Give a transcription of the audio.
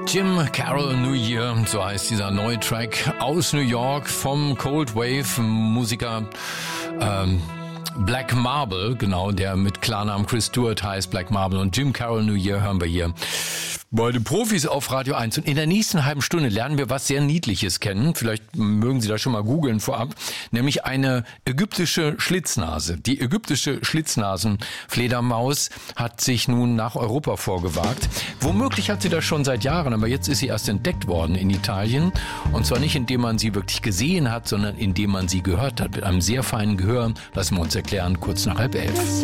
Jim Carroll New Year, so heißt dieser neue Track aus New York vom Cold Wave Musiker Black Marble, genau, der mit Klarnamen Chris Stewart heißt, Black Marble, und Jim Carroll New Year hören wir hier bei den Profis auf Radio 1. Und in der nächsten halben Stunde lernen wir was sehr Niedliches kennen. Vielleicht mögen Sie das schon mal googeln vorab. Nämlich eine ägyptische Schlitznase. Die ägyptische Schlitznasenfledermaus hat sich nun nach Europa vorgewagt. Womöglich hat sie das schon seit Jahren, aber jetzt ist sie erst entdeckt worden in Italien. Und zwar nicht, indem man sie wirklich gesehen hat, sondern indem man sie gehört hat. Mit einem sehr feinen Gehör. Lassen wir uns erklären, kurz nach 10:30.